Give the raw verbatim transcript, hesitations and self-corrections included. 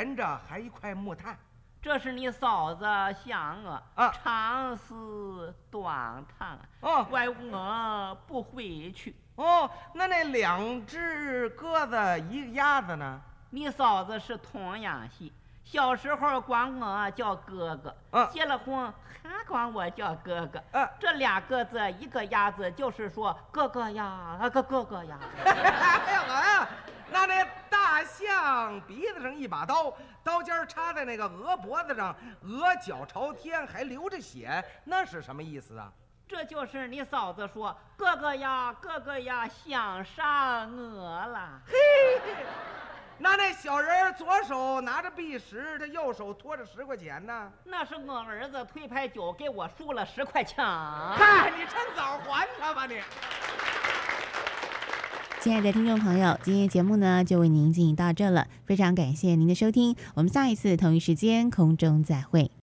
连着还一块木炭。 这是你嫂子想我啊， 长思短叹， 哦， 怪我不回去。 哦，那那两只鸽子一个鸭子呢？ 你嫂子是同样系，小时候管我叫哥哥， 啊， 结了婚还管我叫哥哥。 啊， 这俩鸽子一个鸭子，就是说哥哥呀，啊哥哥哥呀。 哎呀啊！那那大象鼻子上一把刀，刀尖插在那个鹅脖子上，鹅脚朝天，还流着血，那是什么意思啊？ 这就是你嫂子说哥哥呀，哥哥呀，想杀鹅了。 嘿，那那小人左手拿着币十，他右手托着十块钱呢。 那是我儿子推牌九给我输了十块钱。 嗨，你趁早还他吧你。 亲爱的听众朋友，今天节目呢就为您进行到这了，非常感谢您的收听，我们下一次同一时间空中再会。